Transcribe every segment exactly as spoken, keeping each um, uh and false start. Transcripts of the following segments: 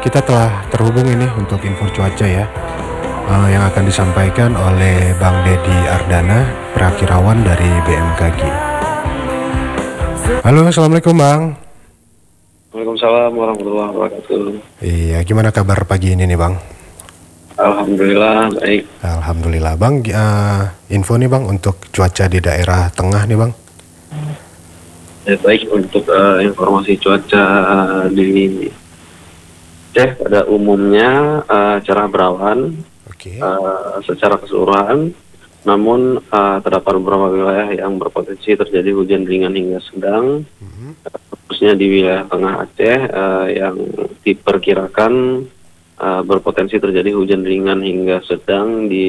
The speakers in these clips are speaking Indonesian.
kita telah terhubung ini untuk info cuaca ya, uh, yang akan disampaikan oleh Bang Dedi Ardana, perakirawan dari B M K G. Halo, assalamualaikum Bang. Waalaikumsalam warahmatullahi wabarakatuh. Iya, gimana kabar pagi ini nih Bang? Alhamdulillah baik. Alhamdulillah Bang, uh, info nih Bang untuk cuaca di daerah tengah nih Bang. Ya, baik untuk uh, informasi cuaca uh, di Aceh pada umumnya uh, cerah berawan Oke. uh, secara keseluruhan, namun uh, terdapat beberapa wilayah yang berpotensi terjadi hujan ringan hingga sedang, Mhm. khususnya di wilayah tengah Aceh uh, yang diperkirakan uh, berpotensi terjadi hujan ringan hingga sedang di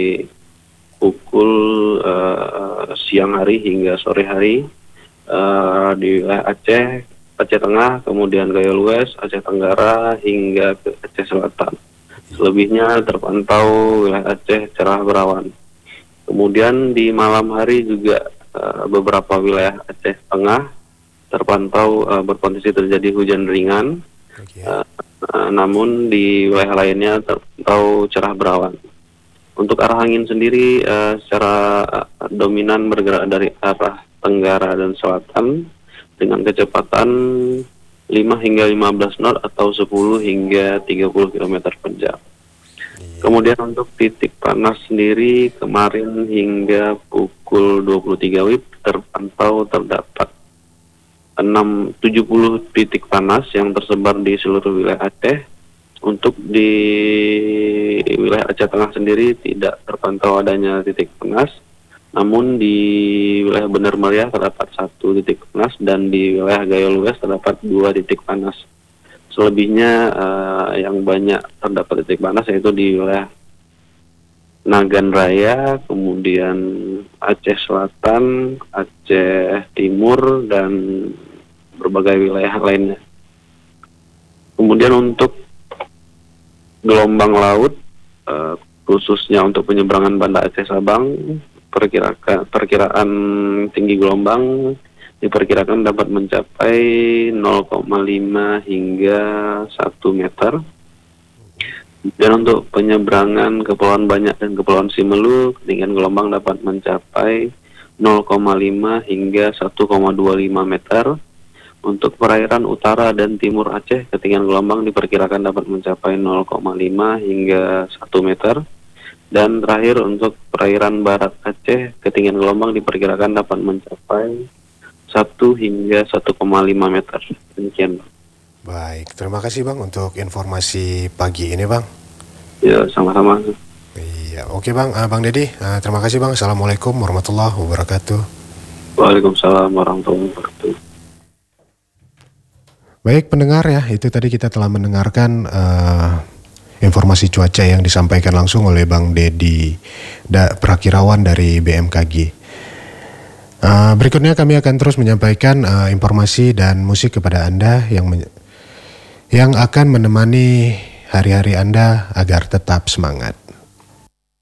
pukul uh, siang hari hingga sore hari. Uh, di wilayah Aceh, Aceh Tengah, kemudian Gaya Lues, Aceh Tenggara, hingga ke Aceh Selatan. Selebihnya terpantau wilayah Aceh cerah berawan. Kemudian di malam hari juga uh, beberapa wilayah Aceh Tengah terpantau uh, berpotensi terjadi hujan ringan, Oke. uh, uh, namun di wilayah lainnya terpantau cerah berawan. Untuk arah angin sendiri uh, secara uh, dominan bergerak dari arah tenggara dan selatan dengan kecepatan lima hingga lima belas knot atau sepuluh hingga tiga puluh kilometer per jam. Iya. Kemudian untuk titik panas sendiri kemarin hingga pukul dua puluh tiga W I B terpantau terdapat enam ratus tujuh puluh titik panas yang tersebar di seluruh wilayah Aceh. Untuk di wilayah Aceh Tengah sendiri tidak terpantau adanya titik panas. Namun di wilayah Bener Meriah terdapat satu titik panas dan di wilayah Gaya Lues terdapat dua titik panas. Selebihnya uh, yang banyak terdapat titik panas yaitu di wilayah Nagan Raya, kemudian Aceh Selatan, Aceh Timur, dan berbagai wilayah lainnya. Kemudian untuk gelombang laut, uh, khususnya untuk penyeberangan Banda Aceh Sabang, perkirakan perkiraan tinggi gelombang diperkirakan dapat mencapai nol koma lima hingga satu meter. Dan untuk penyeberangan Kepulauan Banyak dan Kepulauan Simelu, ketinggian gelombang dapat mencapai nol koma lima hingga satu koma dua lima meter. Untuk perairan utara dan timur Aceh, ketinggian gelombang diperkirakan dapat mencapai nol koma lima hingga satu meter. Dan terakhir untuk perairan barat Aceh, ketinggian gelombang diperkirakan dapat mencapai satu hingga satu koma lima meter. Demikian, Bang. Baik, terima kasih Bang untuk informasi pagi ini Bang. Ya, sama-sama. Iya, oke Bang, uh, Bang Dedi, uh, terima kasih Bang. Assalamualaikum warahmatullahi wabarakatuh. Waalaikumsalam warahmatullahi wabarakatuh. Baik pendengar ya, itu tadi kita telah mendengarkan uh, informasi cuaca yang disampaikan langsung oleh Bang Dedi, da, perakirawan dari B M K G. Uh, berikutnya kami akan terus menyampaikan uh, informasi dan musik kepada Anda yang men- yang akan menemani hari-hari Anda agar tetap semangat.